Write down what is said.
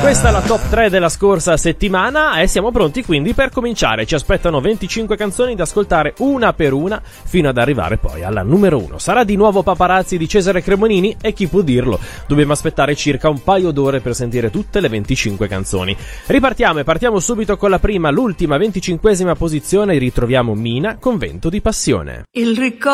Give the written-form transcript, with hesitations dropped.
Questa è la top 3 della scorsa settimana e siamo pronti quindi per cominciare. Ci aspettano 25 canzoni da ascoltare una per una fino ad arrivare poi alla numero 1. Sarà di nuovo Paparazzi di Cesare Cremonini e chi può dirlo? Dobbiamo aspettare circa un paio d'ore per sentire tutte le 25 canzoni. Ripartiamo e partiamo subito con la prima, l'ultima 25esima posizione. Ritroviamo Mina con Vento di Passione. Il ricordo